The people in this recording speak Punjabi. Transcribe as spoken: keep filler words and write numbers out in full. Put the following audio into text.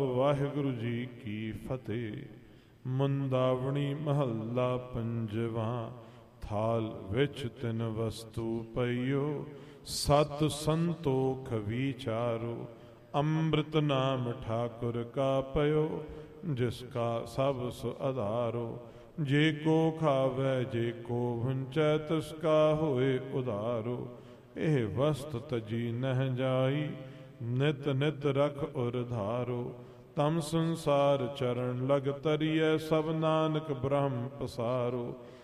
ਵਾਹਿਗੁਰੂ ਜੀ ਕੀ ਫਤਿਹ। ਮੁੰਦਾਵਣੀ ਮਹੱਲਾ ਪੰਜਵਾਂ। ਥਾਲ ਵਿੱਚ ਤਿੰਨ ਵਸਤੂ ਪਈਓ, ਸਤ ਸੰਤੋਖ ਵਿਚਾਰੋ। ਅੰਮ੍ਰਿਤ ਨਾਮ ਠਾਕੁਰ ਕਾ ਪਇਓ, ਜਿਸ ਕਾ ਸਭ ਸੁ ਆਧਾਰੋ। ਜੇ ਕੋ ਖਾਵੈ ਜੇ ਕੋ ਵੰਚੈ, ਤਿਸ ਕਾ ਹੋਏ ਉਧਾਰੋ। ਇਹ ਵਸਤ ਤਜੀ ਨਹਿ ਜਾਈ, ਨਿਤ ਨਿਤ ਰਖ ਉਰ ਧਾਰੋ। ਤਮ ਸੰਸਾਰ ਚਰਨ ਲਗ ਤਰੀਐ, ਸਭ ਨਾਨਕ ਬ੍ਰਹਮ ਪਸਾਰੋ।